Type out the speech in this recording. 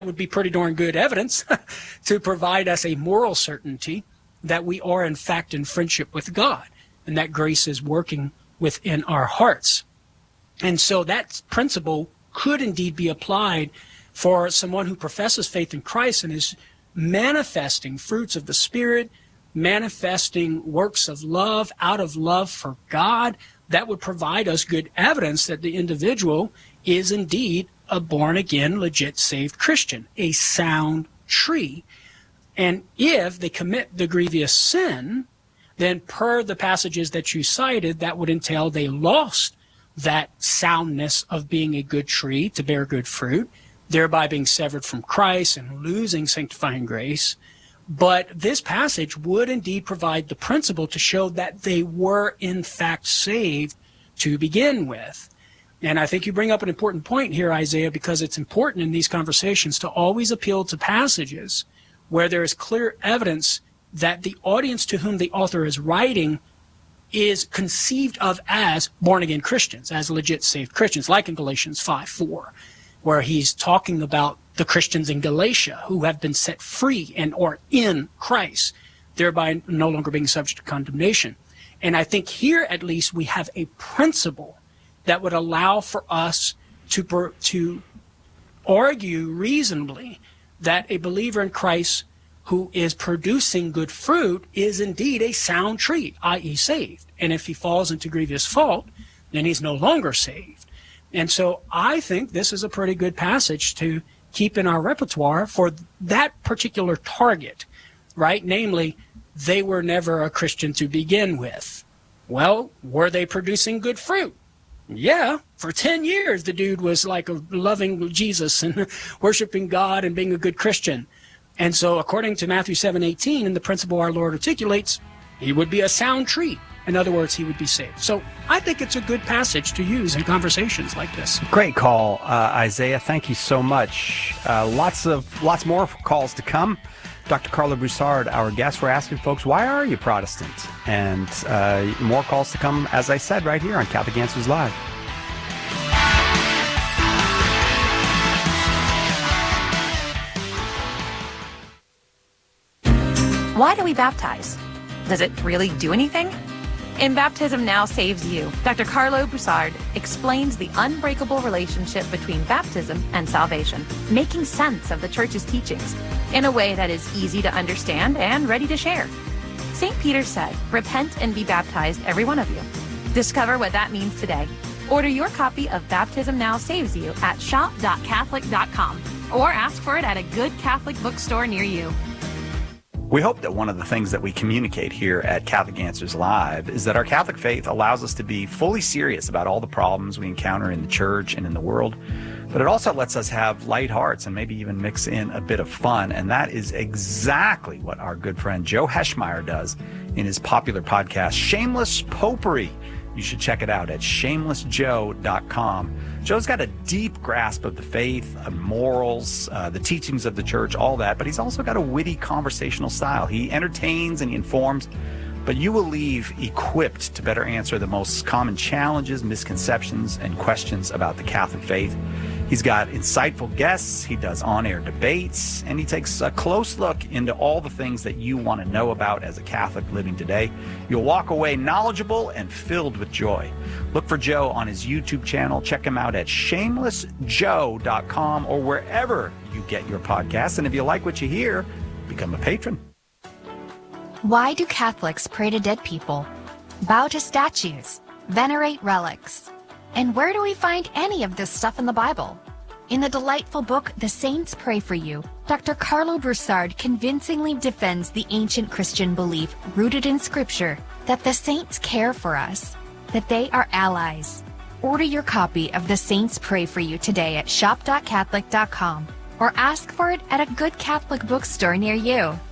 would be pretty darn good evidence to provide us a moral certainty that we are in fact in friendship with God and that grace is working within our hearts. And so that principle could indeed be applied for someone who professes faith in Christ and is manifesting fruits of the Spirit, manifesting works of love out of love for God. That would provide us good evidence that the individual is indeed a born-again, legit, saved Christian, a sound tree. And if they commit the grievous sin, then per the passages that you cited, that would entail they lost that soundness of being a good tree to bear good fruit, thereby being severed from Christ and losing sanctifying grace. But this passage would indeed provide the principle to show that they were in fact saved to begin with. And I think you bring up an important point here, Isaiah, because it's important in these conversations to always appeal to passages where there is clear evidence that the audience to whom the author is writing is conceived of as born-again Christians, as legit saved Christians, like in Galatians 5:4, where he's talking about the Christians in Galatia who have been set free and are in Christ, thereby no longer being subject to condemnation. And I think here at least we have a principle that would allow for us to argue reasonably that a believer in Christ who is producing good fruit is indeed a sound tree, i.e. saved. And if he falls into grievous fault, then he's no longer saved. And so I think this is a pretty good passage to keep in our repertoire for that particular target, right? Namely, they were never a Christian to begin with. Well, were they producing good fruit? Yeah, for 10 years the dude was like loving Jesus and worshiping God and being a good Christian. And so according to Matthew 7:18 and the principle our Lord articulates, he would be a sound tree. In other words, he would be saved. So I think it's a good passage to use in conversations like this. Great call, Isaiah. Thank you so much. Lots more calls to come. Dr. Carlo Broussard, our guest, we're asking folks, why are you Protestant? And more calls to come, as I said, right here on Catholic Answers Live. Why do we baptize? Does it really do anything? In Baptism Now Saves You, Dr. Carlo Broussard explains the unbreakable relationship between baptism and salvation, making sense of the Church's teachings in a way that is easy to understand and ready to share. St. Peter said, "Repent and be baptized, every one of you." Discover what that means today. Order your copy of Baptism Now Saves You at shop.catholic.com or ask for it at a good Catholic bookstore near you. We hope that one of the things that we communicate here at Catholic Answers Live is that our Catholic faith allows us to be fully serious about all the problems we encounter in the church and in the world, but it also lets us have light hearts and maybe even mix in a bit of fun, and that is exactly what our good friend Joe Heschmeyer does in his popular podcast, Shameless Popery. You should check it out at shamelessjoe.com. Joe's got a deep grasp of the faith, morals, the teachings of the church, all that, but he's also got a witty conversational style. He entertains and he informs, but you will leave equipped to better answer the most common challenges, misconceptions, and questions about the Catholic faith. He's got insightful guests, he does on-air debates, and he takes a close look into all the things that you want to know about as a Catholic living today. You'll walk away knowledgeable and filled with joy. Look for Joe on his YouTube channel. Check him out at shamelessjoe.com or wherever you get your podcasts. And if you like what you hear, become a patron. Why do Catholics pray to dead people, bow to statues, venerate relics? And where do we find any of this stuff in the Bible? In the delightful book, The Saints Pray for You, Dr. Carlo Broussard convincingly defends the ancient Christian belief rooted in Scripture that the saints care for us, that they are allies. Order your copy of The Saints Pray for You today at shop.catholic.com or ask for it at a good Catholic bookstore near you.